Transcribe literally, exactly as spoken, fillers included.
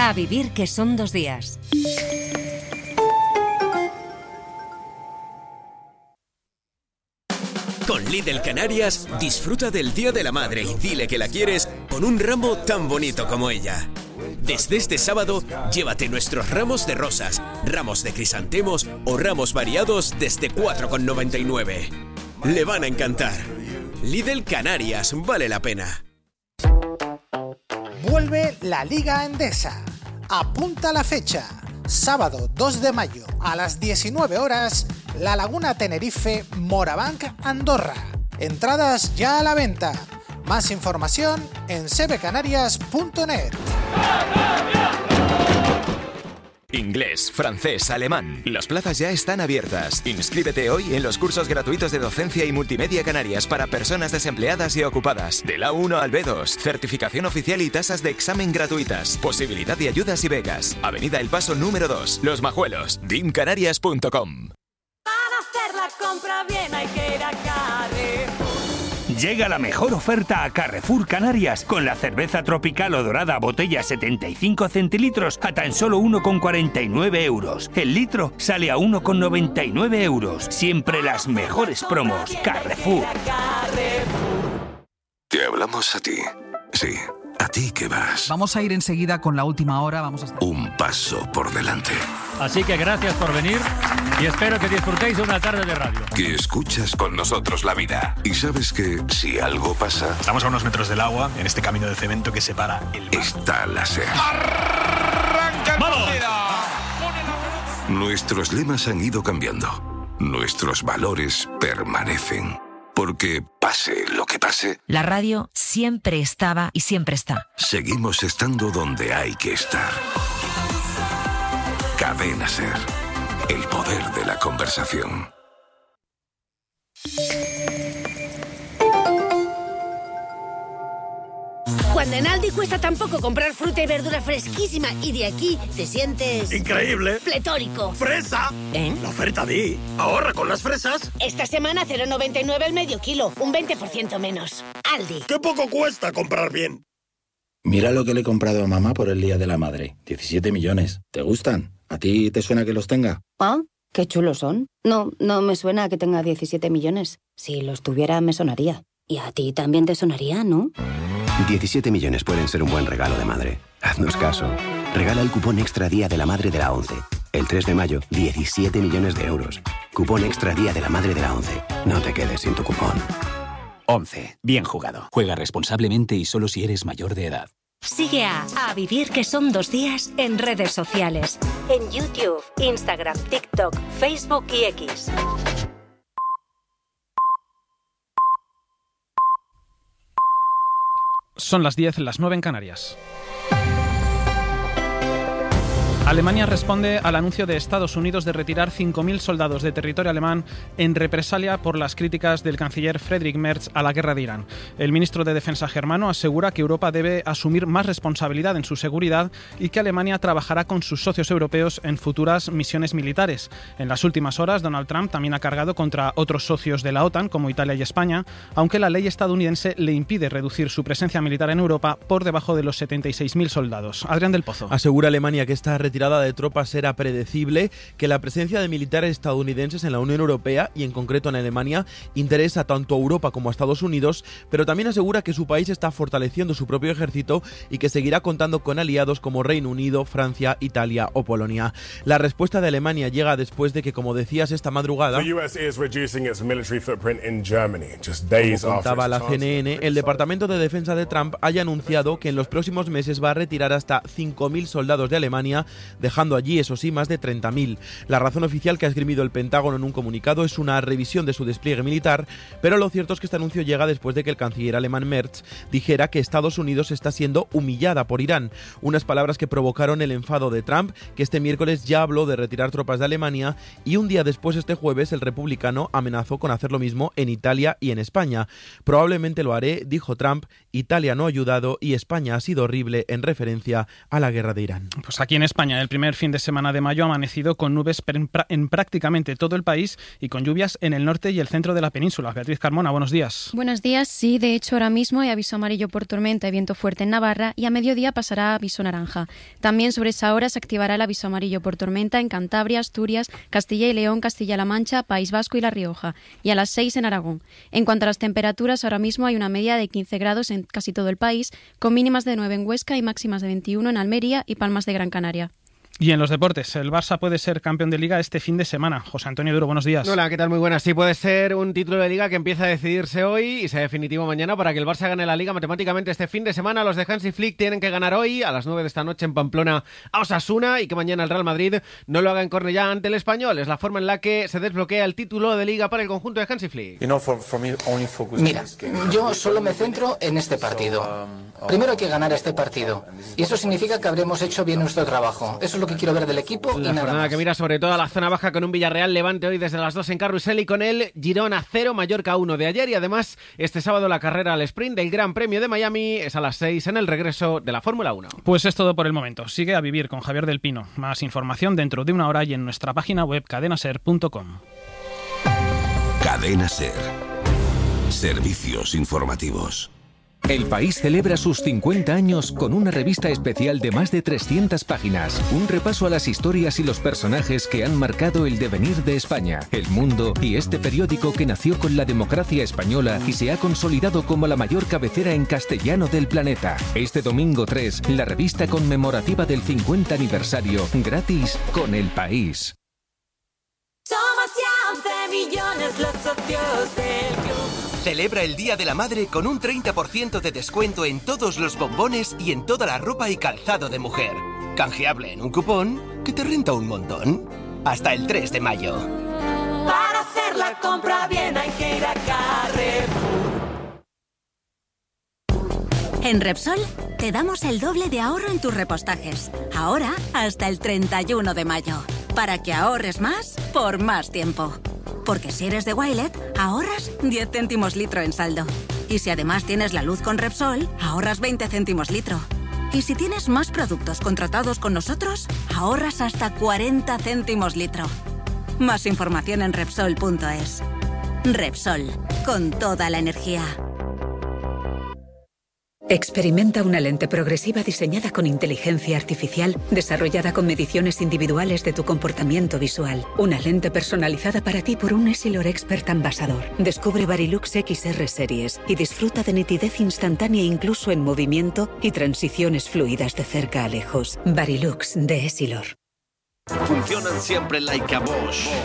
A vivir que son dos días. Con Lidl Canarias, disfruta del Día de la Madre y dile que la quieres con un ramo tan bonito como ella. Desde este sábado, llévate nuestros ramos de rosas, ramos de crisantemos o ramos variados desde cuatro con noventa y nueve. Le van a encantar. Lidl Canarias, vale la pena. Vuelve la Liga Endesa. Apunta la fecha. Sábado dos de mayo a las diecinueve horas, La Laguna Tenerife, Morabanc, Andorra. Entradas ya a la venta. Más información en sebecanarias punto net. Inglés, francés, alemán. Las plazas ya están abiertas. Inscríbete hoy en los cursos gratuitos de docencia y multimedia canarias para personas desempleadas y ocupadas. Del A uno al B dos. Certificación oficial y tasas de examen gratuitas. Posibilidad de ayudas y becas. Avenida El Paso número dos. Los Majuelos. dim canarias punto com. Para hacer la compra bien hay que ir a Carrefour. Llega la mejor oferta a Carrefour Canarias con la cerveza tropical o dorada botella setenta y cinco centilitros a tan solo uno con cuarenta y nueve euros. El litro sale a uno con noventa y nueve euros. Siempre las mejores promos. Carrefour. Te hablamos a ti. Sí, a ti que vas. Vamos a ir enseguida con la última hora. Vamos a estar... Un paso por delante. Así que gracias por venir y espero que disfrutéis de una tarde de radio. Que escuchas con nosotros la vida. Y sabes que si algo pasa... Estamos a unos metros del agua, en este camino de cemento que separa el mar. Está la SER. ¡Arranca el partido! Nuestros lemas han ido cambiando. Nuestros valores permanecen. Porque pase lo que pase... La radio siempre estaba y siempre está. Seguimos estando donde hay que estar. Cadena SER. El poder de la conversación. Cuando en Aldi cuesta tan poco comprar fruta y verdura fresquísima y de aquí te sientes... ¡increíble! ¡Pletórico! ¡Fresa! ¿Eh? La oferta di. Ahorra con las fresas. Esta semana cero coma noventa y nueve el medio kilo, un veinte por ciento menos. Aldi. ¡Qué poco cuesta comprar bien! Mira lo que le he comprado a mamá por el Día de la Madre. diecisiete millones. ¿Te gustan? ¿A ti te suena que los tenga? Ah, qué chulos son. No, no me suena que tenga diecisiete millones. Si los tuviera me sonaría. Y a ti también te sonaría, ¿no? diecisiete millones pueden ser un buen regalo de madre. Haznos caso. Regala el cupón Extra Día de la Madre de la ONCE. El tres de mayo, diecisiete millones de euros. Cupón Extra Día de la Madre de la ONCE. No te quedes sin tu cupón. ONCE. Bien jugado. Juega responsablemente y solo si eres mayor de edad. Sigue a A Vivir que son dos días en redes sociales. En YouTube, Instagram, TikTok, Facebook y X. Son las diez, las nueve en Canarias. Alemania responde al anuncio de Estados Unidos de retirar cinco mil soldados de territorio alemán en represalia por las críticas del canciller Friedrich Merz a la guerra de Irán. El ministro de Defensa germano asegura que Europa debe asumir más responsabilidad en su seguridad y que Alemania trabajará con sus socios europeos en futuras misiones militares. En las últimas horas, Donald Trump también ha cargado contra otros socios de la OTAN, como Italia y España, aunque la ley estadounidense le impide reducir su presencia militar en Europa por debajo de los setenta y seis mil soldados. Adrián del Pozo. Asegura Alemania que esta retirada de tropas era predecible, que la presencia de militares estadounidenses en la Unión Europea y en concreto en Alemania interesa tanto a Europa como a Estados Unidos, pero también asegura que su país está fortaleciendo su propio ejército y que seguirá contando con aliados como Reino Unido, Francia, Italia o Polonia. La respuesta de Alemania llega después de que, como decías esta madrugada, como contaba la C N N, el Departamento de Defensa de Trump haya anunciado que en los próximos meses va a retirar hasta cinco mil soldados de Alemania, dejando allí, eso sí, más de treinta mil. La razón oficial que ha esgrimido el Pentágono en un comunicado es una revisión de su despliegue militar, pero lo cierto es que este anuncio llega después de que el canciller alemán Merz dijera que Estados Unidos está siendo humillada por Irán, unas palabras que provocaron el enfado de Trump, que este miércoles ya habló de retirar tropas de Alemania, y un día después, este jueves, el republicano amenazó con hacer lo mismo en Italia y en España. Probablemente lo haré, dijo Trump, Italia no ha ayudado y España ha sido horrible, en referencia a la guerra de Irán. Pues aquí en España el primer fin de semana de mayo ha amanecido con nubes en prácticamente todo el país y con lluvias en el norte y el centro de la península. Beatriz Carmona, buenos días. Buenos días. Sí, de hecho ahora mismo hay aviso amarillo por tormenta y viento fuerte en Navarra y a mediodía pasará a aviso naranja. También sobre esa hora se activará el aviso amarillo por tormenta en Cantabria, Asturias, Castilla y León, Castilla-La Mancha, País Vasco y La Rioja, y a las seis en Aragón. En cuanto a las temperaturas, ahora mismo hay una media de quince grados en casi todo el país, con mínimas de nueve en Huesca y máximas de veintiuno en Almería y Palmas de Gran Canaria. Y en los deportes, el Barça puede ser campeón de Liga este fin de semana. José Antonio Duro, buenos días. Hola, ¿qué tal? Muy buenas. Sí, puede ser un título de Liga que empieza a decidirse hoy y sea definitivo mañana para que el Barça gane la Liga matemáticamente este fin de semana. Los de Hansi Flick tienen que ganar hoy a las nueve de esta noche en Pamplona a Osasuna y que mañana el Real Madrid no lo haga en Cornellá ante el Español. Es la forma en la que se desbloquea el título de Liga para el conjunto de Hansi Flick. Mira, yo solo me centro en este partido. Primero hay que ganar este partido y eso significa que habremos hecho bien nuestro trabajo. Eso es lo que quiero ver del equipo y la nada jornada más. Que mira sobre todo a la zona baja con un Villarreal Levante hoy desde las dos en Carrusel y con el Girona cero, Mallorca uno de ayer y además este sábado la carrera al sprint del Gran Premio de Miami es a las seis en el regreso de la Fórmula uno. Pues es todo por el momento. Sigue a vivir con Javier del Pino. Más información dentro de una hora y en nuestra página web cadena ser punto com. Cadena Ser. Servicios informativos. El País celebra sus cincuenta años con una revista especial de más de trescientas páginas. Un repaso a las historias y los personajes que han marcado el devenir de España, el mundo y este periódico que nació con la democracia española y se ha consolidado como la mayor cabecera en castellano del planeta. Este domingo tres, la revista conmemorativa del cincuenta aniversario, gratis con El País. Somos ya once millones los socios del club. Celebra el Día de la Madre con un treinta por ciento de descuento en todos los bombones y en toda la ropa y calzado de mujer. Canjeable en un cupón que te renta un montón. Hasta el tres de mayo. Para hacer la compra bien hay que ir a Carrefour. En Repsol te damos el doble de ahorro en tus repostajes. Ahora hasta el treinta y uno de mayo. Para que ahorres más por más tiempo. Porque si eres de Wilet, ahorras diez céntimos litro en saldo. Y si además tienes la luz con Repsol, ahorras veinte céntimos litro. Y si tienes más productos contratados con nosotros, ahorras hasta cuarenta céntimos litro. Más información en Repsol punto es. Repsol, con toda la energía. Experimenta una lente progresiva diseñada con inteligencia artificial, desarrollada con mediciones individuales de tu comportamiento visual. Una lente personalizada para ti por un Essilor Expert Ambassador. Descubre Varilux X R Series y disfruta de nitidez instantánea incluso en movimiento y transiciones fluidas de cerca a lejos. Varilux de Essilor. Funcionan siempre like a Bosch.